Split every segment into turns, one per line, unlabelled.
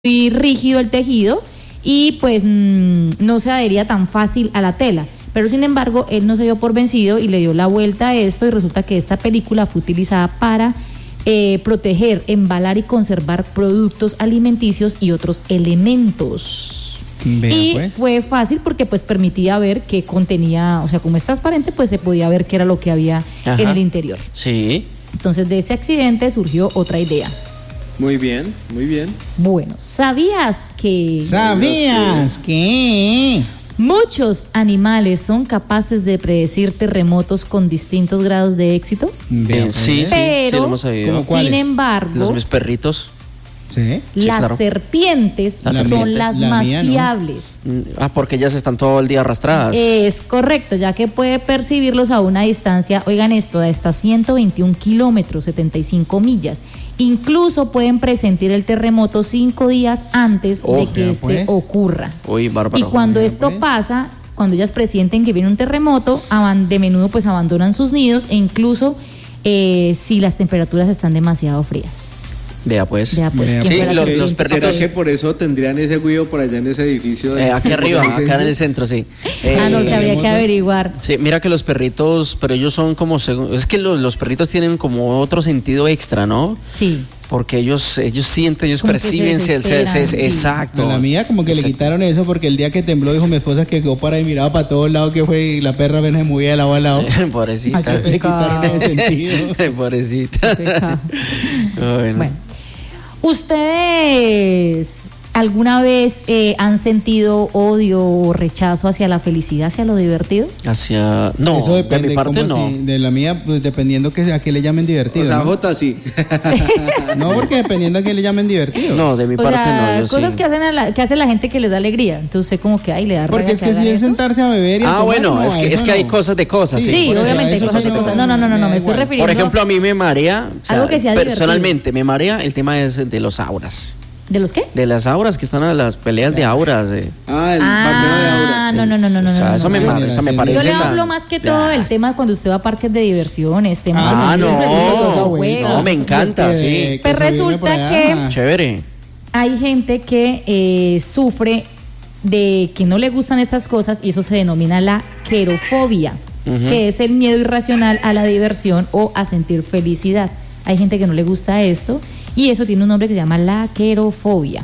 rígido el tejido y pues no se adhería tan fácil a la tela. Pero sin embargo, él no se dio por vencido y le dio la vuelta a esto, y resulta que esta película fue utilizada para proteger, embalar y conservar productos alimenticios y otros elementos.
Vea,
y
pues.
fue fácil porque pues permitía ver qué contenía, o sea, como es transparente, pues se podía ver qué era lo que había en el interior.
Sí.
Entonces de este accidente surgió otra idea.
Muy bien, muy bien.
Bueno, ¿sabías que muchos animales son capaces de predecir terremotos con distintos grados de éxito?
Sí,
Pero,
lo hemos sabido.
sin embargo,
Mis perritos.
¿Sí?
las
claro.
serpientes
La
son
serpiente.
las
La
más
mía, ¿no?
fiables.
Porque ellas están todo el día arrastradas.
Es correcto, ya que puede percibirlos a una distancia, oigan esto, de hasta 121 kilómetros, 75 millas. Incluso pueden presentir el terremoto 5 días antes de que
vea,
este
pues.
ocurra.
Uy, bárbaro.
Y cuando
Vea,
esto
pues.
pasa, cuando ellas presienten que viene un terremoto, de menudo pues abandonan sus nidos, e incluso si las temperaturas están demasiado frías.
Vea pues.
Ya, pues,
Vea,
¿quién
Sí,
fuera
los
serpiente?
perritos.
¿Será que por eso tendrían ese guido por allá en ese edificio?
Aquí arriba, acá en el centro, sí.
No se habría que averiguar.
Sí, mira que los perritos, pero ellos son como, es que los perritos tienen como otro sentido extra, ¿no?
Sí.
Porque ellos sienten, ellos
Como que se
perciben,
desesperan, sí.
exacto.
A la mía como que le
Exacto.
quitaron eso porque el día que tembló dijo mi esposa que quedó para ahí, miraba para todos lados que fue y la perra apenas se movía de lado a lado.
Pobrecita.
Ay, que le quitaron ese sentido.
Pobrecita.
Pecado.
Bueno.
Bueno, ¿ustedes alguna vez han sentido odio o rechazo hacia la felicidad, hacia lo divertido?
No,
Eso
de
depende,
mi parte
¿cómo
no.
así? De la mía, pues dependiendo a qué le llamen divertido.
O sea,
¿no?
Jota sí.
No, porque dependiendo a qué le llamen divertido.
No, de mi
O
parte
sea,
no. Yo
cosas
sí.
que hace la gente que les da alegría. Entonces, como que le da
Porque
rabia
es que
hagan
si es
eso.
sentarse a beber y a tomar,
Bueno,
no,
es que
eso
hay
no.
cosas de cosas.
Sí,
por eso,
obviamente hay
eso
cosas
sí
de cosas.
me
No,
da
me estoy
igual.
refiriendo.
Por ejemplo, a mí me marea, o sea,
Algo que sea divertido.
personalmente me marea el tema es de los auras.
¿De los qué?
De las auras que están a las peleas de auras.
Ah, el barbero de Aura.
No.
O sea, eso me parece.
Yo le
tan-
hablo más que todo del tema cuando usted va a parques de diversiones, temas
Ah,
así,
no,
los
no,
juegos.
no, me encanta, sí.
Pues resulta que
Chévere.
hay gente que sufre de que no le gustan estas cosas, y eso se denomina la querofobia, que es el miedo irracional a la diversión o a sentir felicidad. Hay gente que no le gusta esto y eso tiene un nombre que se llama la querofobia.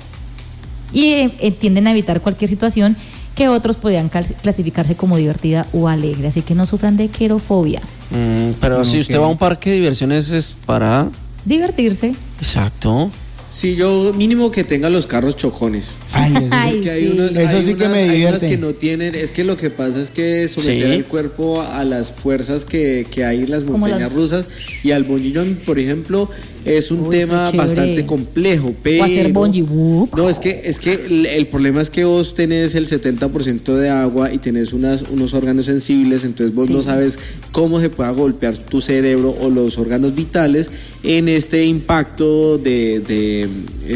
Y tienden a evitar cualquier situación que otros podrían clasificarse como divertida o alegre. Así que no sufran de querofobia.
Pero si
Ok.
usted va a un parque de diversiones es para...
Divertirse.
Exacto.
Sí, yo mínimo que tenga los carros chocones.
Ay, eso sí.
Ay,
Porque hay
sí.
unos,
Eso
hay
sí que
unas-
me
hay unas
divierte.
que no tienen, es que lo que pasa es que someter
Sí.
el cuerpo a las fuerzas que hay en las
Como
montañas rusas y al bungee jump, por ejemplo, es un
Uy,
tema
eso es
bastante
chévere.
complejo, pero
O hacer bungee whoop.
no, es que el problema es que vos tenés el 70% de agua y tenés unos órganos sensibles, entonces vos
Sí.
no sabes cómo se pueda golpear tu cerebro o los órganos vitales en este impacto de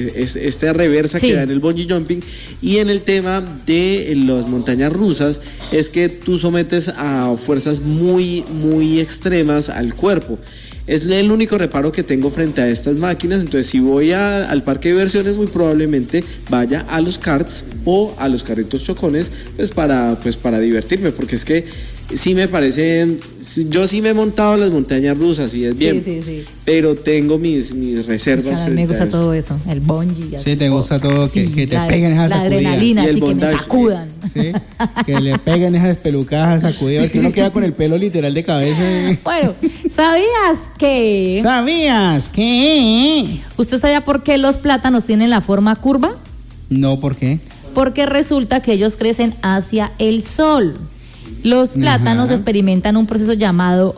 esta reversa
Sí.
que da en el bungee jumping. Y en el tema de las montañas rusas es que tú sometes a fuerzas muy, muy extremas al cuerpo. Es el único reparo que tengo frente a estas máquinas. Entonces, si voy al parque de diversiones, muy probablemente vaya a los karts o a los carritos chocones, pues para divertirme, porque es que sí me parecen. Yo sí me he montado en las montañas rusas y es bien,
Sí.
pero tengo mis reservas
A mí me
frente
gusta
a eso.
todo eso, el bungee.
Sí, te gusta todo,
Sí,
que te
la-
peguen esas
la
sacudidas.
adrenalina,
Y el
así que me
bondage.
sacudan.
Sí, que le peguen esas pelucadas sacudidas, que uno queda con el pelo literal de cabeza.
Bueno, ¿sabías que
¿Sabías que?
usted sabía por qué los plátanos tienen la forma curva?
No, ¿por qué?
Porque resulta que ellos crecen hacia el sol. Los plátanos experimentan un proceso llamado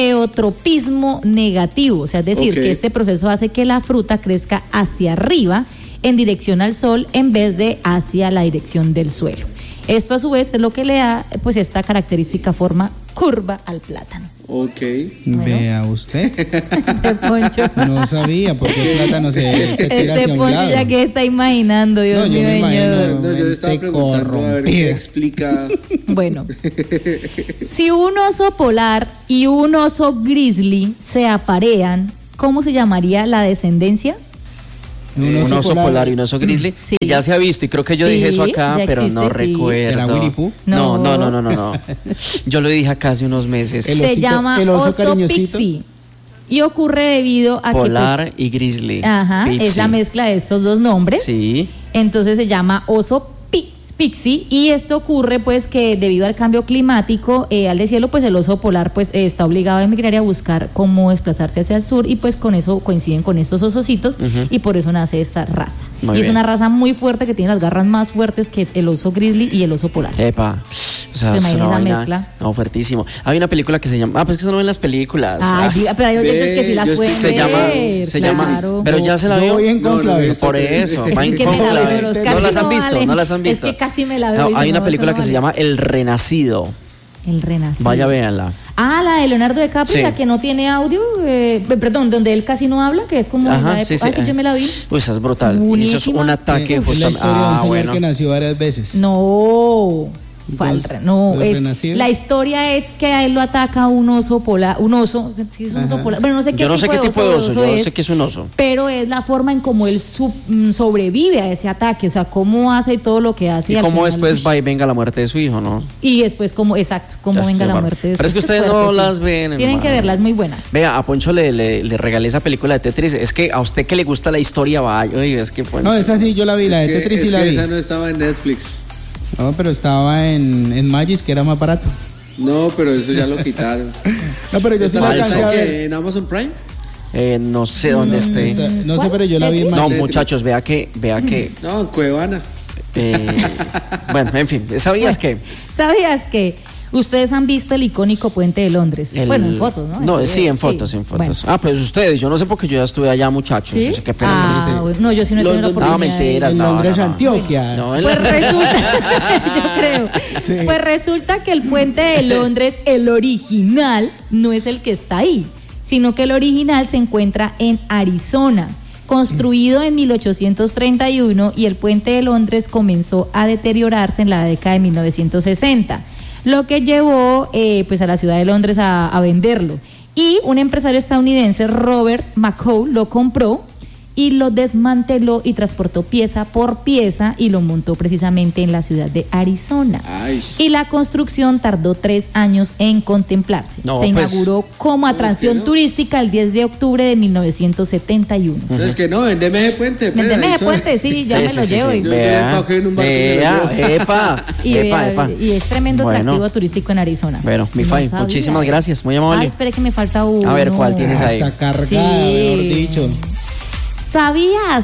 geotropismo negativo, o sea, es decir,
Ok.
que este proceso hace que la fruta crezca hacia arriba en dirección al sol en vez de hacia la dirección del suelo. Esto a su vez es lo que le da pues esta característica forma curva al plátano.
Ok.
Bueno.
Vea usted.
Ese Poncho.
No sabía por qué el plátano se tira hacia
Ese
un
Poncho
lado.
ya que está imaginando, Dios
No, yo
mío,
me imagino.
señor.
No, yo le estaba
Mente
preguntando a ver qué
corrompida.
explica.
Bueno, si un oso polar y un oso grizzly se aparean, ¿cómo se llamaría la descendencia?
Un oso polar y un oso grizzly.
Sí.
Y ya se ha visto, y creo que yo
Sí,
dije eso acá,
ya
pero no
existe, sí.
recuerdo.
¿Será Winnie Pooh?
No. Yo lo dije acá hace unos meses.
El
Se
osito-
llama
el oso
oso
cariñosito.
pixie. Y ocurre debido a
Polar y grizzly.
que... Ajá,
Pixie.
es la mezcla de estos dos nombres.
Sí.
Entonces se llama oso pixie, y esto ocurre pues que debido al cambio climático al deshielo, pues el oso polar pues está obligado a emigrar y a buscar cómo desplazarse hacia el sur, y pues con eso coinciden con estos osositos, y por eso nace esta raza.
Muy
y es
bien.
una raza muy fuerte que tiene las garras más fuertes que el oso grizzly y el oso polar.
Epa. O sea,
¿Te
es
imaginas
una
la
vaina-
mezcla?
No, fuertísimo. Hay una película que se llama. Pues que eso no ven las películas.
Ay, pero hay oyentes que sí las
yo
pueden
estoy-
ver.
se llama.
claro.
Pero ya se la
Yo
vio.
voy en
No,
conclave.
no,
Por eso,
Es
va en
que me la
conclave.
veo, los
No
casi
las han
no
visto,
valen.
no las han visto.
Es que casi me la veo.
No,
y
hay
no,
una película
eso
que
no
se
vale.
llama El Renacido.
El Renacido.
Vaya, véanla.
Ah, la de Leonardo DiCaprio,
Sí.
la que no tiene audio, perdón, donde él casi no habla, que es como en la época. Sí, yo me la vi.
Uy, esa es brutal. Y eso es
Buenísima.
un ataque
Es la
justamente.
historia de un señor
Bueno.
que nació varias veces.
No. No,
¿Del
es,
Renacido?
la historia es que a él lo ataca un oso polar, sí es un oso polar, bueno, no sé qué
Yo no sé qué tipo de oso, yo
es,
sé que es un oso.
pero es la forma en cómo él sobrevive a ese ataque, o sea, cómo hace todo lo que hace.
Y
al
cómo
final,
después va y venga la muerte de su hijo, ¿no?
y después cómo, exacto, cómo
Ya,
venga
sí,
la
bueno.
muerte de su
Pero es que
hijo.
ustedes
fuerte,
no
sí.
las ven,
Tienen que
hermano.
verla, es muy buena.
Vea, a Poncho le regalé esa película de Tetris. Es que a usted que le gusta la historia, vaya, oye, es que Poncho.
No, esa sí, yo la vi, la de
Es que-
Tetris sí
es
la
que
vi.
esa no estaba en Netflix.
No, pero estaba en Magis, que era más barato.
No, pero eso ya lo quitaron.
No, pero yo sí la
¿Está
alcancé a ver.
en Amazon Prime?
No sé dónde esté.
No sé, pero yo la vi en
No,
Magis.
muchachos, vea que.
No, en Cuevana.
Bueno, en fin, ¿sabías que?
¿Sabías que ustedes han visto el icónico puente de Londres? Bueno, en fotos, ¿no?
No, sí, en
Sí,
fotos, en
bueno.
fotos. Ah, pues ustedes, yo no sé porque yo ya estuve allá, muchachos.
¿Sí?
Yo sé qué pena con
Ah,
usted.
bueno, no, yo sí no he tenido la
London
oportunidad.
No, mentiras.
En
no,
Londres,
no, no.
Antioquia.
No, en
Pues
la-
resulta, yo creo, pues resulta que el puente de Londres, el original, no es el que está ahí, sino que el original se encuentra en Arizona, construido en 1831, y el puente de Londres comenzó a deteriorarse en la década de 1960, lo que llevó pues a la ciudad de Londres a venderlo. Y un empresario estadounidense, Robert McCall, lo compró y lo desmanteló y transportó pieza por pieza y lo montó precisamente en la ciudad de Arizona.
Ay.
Y la construcción tardó 3 años en contemplarse.
No,
Se
pues,
inauguró como atracción
no?
turística el 10 de octubre de 1971.
Entonces que no, vendeme ese puente. pues,
Vendeme
ahí
ese
suena.
puente, sí, ya
Sí,
me
sí,
lo
sí,
llevo.
sí.
y-
Yo
Vea,
bajé en un barco y me lo
vea,
llevo.
epa,
Y,
epa.
y es tremendo
Bueno.
atractivo turístico en Arizona.
Bueno, mi
No
Fay,
sabía.
muchísimas gracias, muy amable.
Ay, espere que me falta uno.
A ver, ¿cuál tienes ahí?
Hasta cargada,
Sí.
mejor dicho.
¿Sabías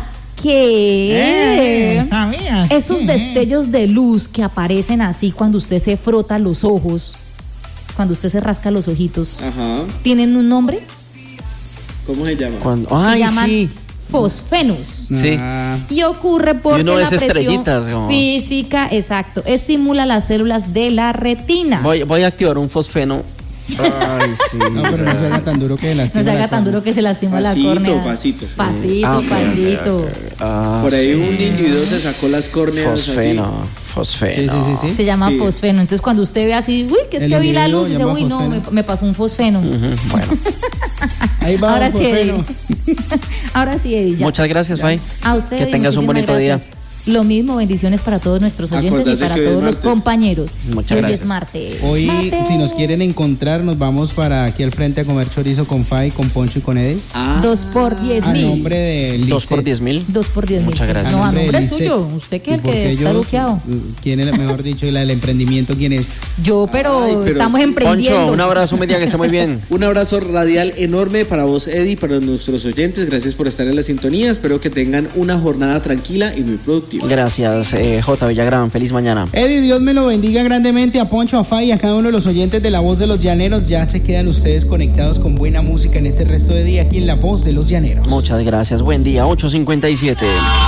que
¿Sabías?
esos destellos de luz que aparecen así cuando usted se frota los ojos, cuando usted se rasca los ojitos,
Ajá.
tienen un nombre?
¿Cómo se llama?
Cuando,
Se
ay,
llaman
sí.
fosfenus.
Sí.
Ah,
Y ocurre porque
Y uno ve
la
esas
presión
estrellitas, como-
física, exacto, estimula las células de la retina.
Voy a activar un fosfeno. Ay, sí.
no, pero no se haga tan duro que lastima
No se haga
la
tan
córnea.
duro que se lastima
Pasito,
la córnea.
pasito.
Pasito,
Ah, ok,
pasito.
ok. Ah,
Por ahí
sí.
un individuo se sacó las córneas
Fosfeno. Fosfeno.
Sí.
Se llama
Sí.
fosfeno. Entonces cuando usted ve así, uy, que es
El
que vi la
individuo
luz, y dice,
llama
uy, no,
fosfeno.
me pasó un fosfeno.
Ujú, Bueno,
Ahí va,
Ahora
don
sí, Eddie.
Fosfeno.
Ahora sí, Eddie, ya.
muchas gracias, Fay.
A usted,
Que
Eddie,
tengas un
muchísimas
bonito día.
gracias. Lo mismo, bendiciones para todos nuestros oyentes y
Acordate
para
que hoy es
todos los
martes.
compañeros.
Muchas
Hoy
gracias.
es martes.
Hoy,
Martes.
si nos quieren encontrar, nos vamos para aquí al frente a comer chorizo con Fay, con Poncho y con Eddie.
Ah,
2 por 10
A
mil.
nombre de
2 por
Lisset.
10,000.
2 por 10 mil.
Muchas gracias.
No, a
nombre de
nombre es
Lisset.
suyo. Usted que es
¿Y
el
por
que
qué
está
yo?
buqueado.
¿Quién es, mejor dicho, el emprendimiento quién es?
Yo, pero,
Ay, pero
estamos
sí.
emprendiendo.
Poncho, un abrazo, un día que esté muy bien.
Un abrazo radial enorme para vos, Eddie, para nuestros oyentes. Gracias por estar en la sintonía. Espero que tengan una jornada tranquila y muy productiva.
Gracias, J. Villagrán. Feliz mañana.
Eddie, Dios me lo bendiga grandemente a Poncho, a Fay y a cada uno de los oyentes de La Voz de los Llaneros. Ya se quedan ustedes conectados con buena música en este resto de día aquí en La Voz de los Llaneros.
Muchas gracias. Buen día. 8:57.